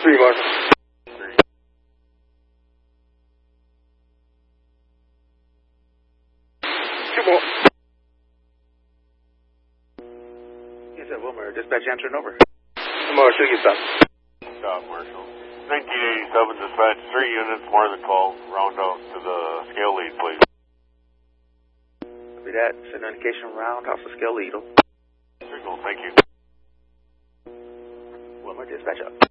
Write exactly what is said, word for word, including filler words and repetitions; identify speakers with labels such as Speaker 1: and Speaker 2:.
Speaker 1: Three, Marshal.
Speaker 2: Three.
Speaker 1: Two more. Yes, sir, Wilmer. Dispatch answering over. Marshal, you stop.
Speaker 2: Stop, Marshal. nineteen eighty-seven dispatch, three units, more than twelve. Round out to the scale lead, please.
Speaker 1: Copy that. Send indication round off the scale lead.
Speaker 2: Signal, thank you.
Speaker 1: Wilmer, dispatch up.